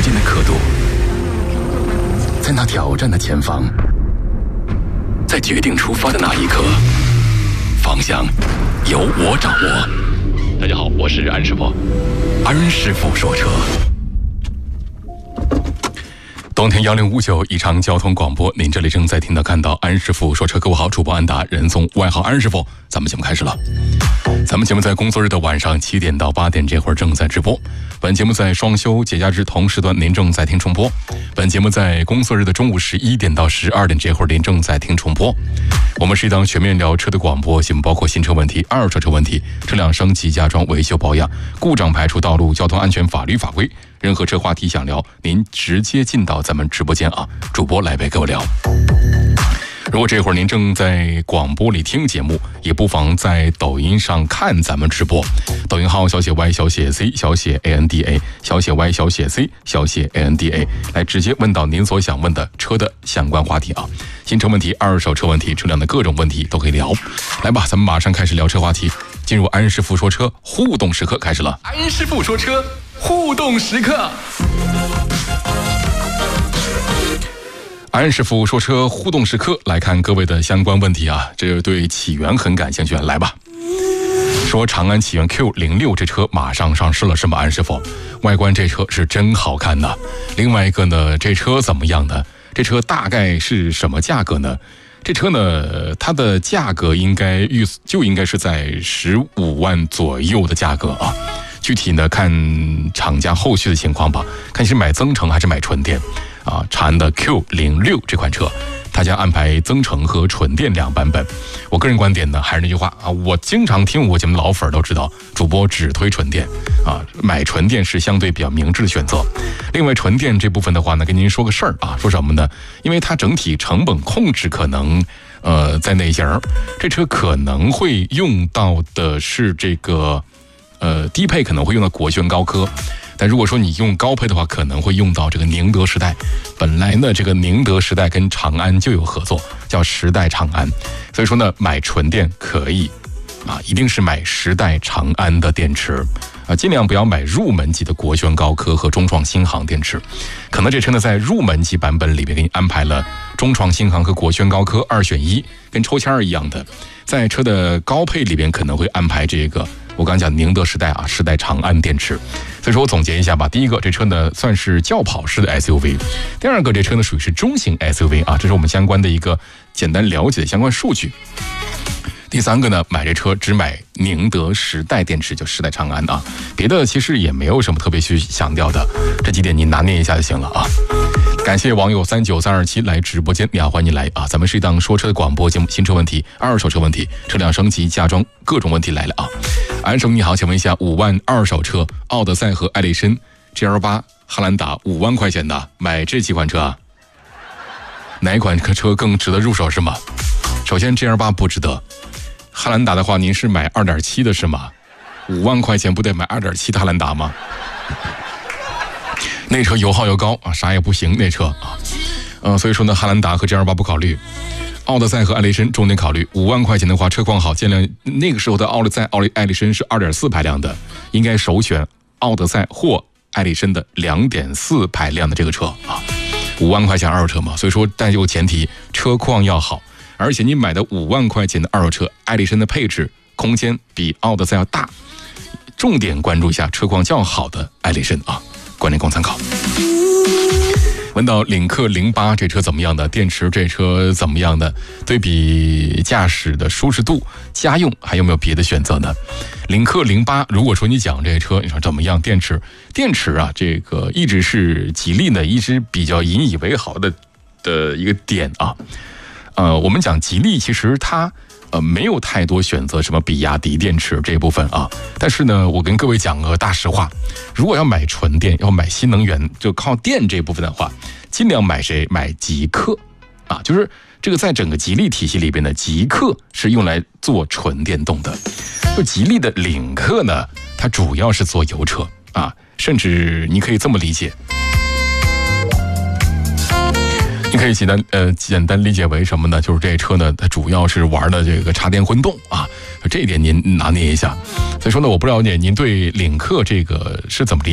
间的刻度，在那挑战的前方，在决定出发的那一刻，方向由我掌握。大家好，我是安师傅，安师傅说车。冬天1059宜昌交通广播，您这里正在听到看到安师傅说车，各位好，主播安达，人送外号安师傅。咱们节目开始了，咱们节目在工作日的晚上7点到8点这会儿正在直播，本节目在双休节假日同时段您正在听重播，本节目在工作日的中午11点到12点这会儿您正在听重播。我们是一档全面聊车的广播节目，包括新车问题、二手车问题、车辆升级加装、维修保养、故障排除、道路交通安全、法律法规，任何车话题想聊，您直接进到咱们直播间啊，主播来陪各位聊。如果这会儿您正在广播里听节目，也不妨在抖音上看咱们直播。抖音号小写 Y 小写 C 小写 ANDA 小写 Y 小写 C 小写 ANDA， 来直接问到您所想问的车的相关话题啊，新车问题、二手车问题、车辆的各种问题都可以聊。来吧，咱们马上开始聊车话题，进入安师傅说车互动时刻开始了。安师傅说车互动时刻。安师傅说车互动时刻，来看各位的相关问题啊，这对起源很感兴趣，来吧。说长安起源 Q06 这车马上上市了是吗？安师傅，外观这车是真好看呢。另外一个呢，这车怎么样呢？这车大概是什么价格呢？这车呢，它的价格应该是在15万左右的价格啊。具体呢，看厂家后续的情况吧，看你是买增程还是买纯电啊。长安的 Q06 这款车，它将安排增程和纯电两版本。我个人观点呢，还是那句话啊，我经常听我节目老粉都知道，主播只推纯电啊，买纯电是相对比较明智的选择。另外，纯电这部分的话呢，跟您说个事儿啊，说什么呢？因为它整体成本控制可能在内型，这车可能会用到的是这个低配可能会用到国轩高科，但如果说你用高配的话，可能会用到这个宁德时代。本来呢，这个宁德时代跟长安就有合作，叫时代长安，所以说呢，买纯电可以啊，一定是买时代长安的电池啊，尽量不要买入门级的国轩高科和中创新航电池。可能这车呢，在入门级版本里面给你安排了中创新航和国轩高科2选1，跟抽签一样的。在车的高配里边可能会安排这个我刚讲宁德时代啊，时代长安电池。所以说我总结一下吧，第一个，这车呢算是轿跑式的 SUV， 第二个，这车呢属于是中型 SUV 啊，这是我们相关的一个简单了解的相关数据。第三个呢，买这车只买宁德时代电池，就时代长安啊，别的其实也没有什么特别去强调的，这几点你拿捏一下就行了啊。感谢网友39327来直播间，你好，欢迎你来啊！咱们是一档说车的广播节目，新车问题、二手车问题、车辆升级加装各种问题来了啊！安师傅你好，请问一下，5万二手车，奥德赛和艾力绅 GL8、汉兰达5万块钱的，买这几款车啊？哪一款车更值得入手是吗？首先 GL8 不值得，汉兰达的话，您是买 2.7 的是吗？5万块钱不得买 2.7 的汉兰达吗？那车油耗又高啊，啥也不行那车啊，所以说呢，汉兰达和 GL8 不考虑，奥德赛和艾力绅重点考虑。5万块钱的话，车况好，尽量那个时候的奥德赛、艾力绅是2.4排量的，应该首选奥德赛或艾力绅的2.4排量的这个车啊。5万块钱二手车嘛，所以说但有前提，车况要好，而且你买的5万块钱的二手车，艾力绅的配置空间比奥德赛要大，重点关注一下车况较好的艾力绅啊。观点供参考。问到领克08这车怎么样的？电池这车怎么样的？对比驾驶的舒适度、家用还有没有别的选择呢？领克08，如果说你讲这车，你说怎么样？电池啊，这个一直是吉利呢一直比较引以为豪的一个点啊。我们讲吉利其实它没有太多选择，什么比亚迪电池这一部分啊。但是呢，我跟各位讲个大实话，如果要买纯电，要买新能源，就靠电这部分的话，尽量买谁？买极氪啊，就是这个在整个吉利体系里边的极氪是用来做纯电动的。就吉利的领克呢，它主要是做油车啊，甚至你可以这么理解。你可以简单理解为什么呢？就是这车呢，它主要是玩的这个插电混动啊，这一点您拿捏一下。所以说呢，我不了解您对领克这个是怎么理解。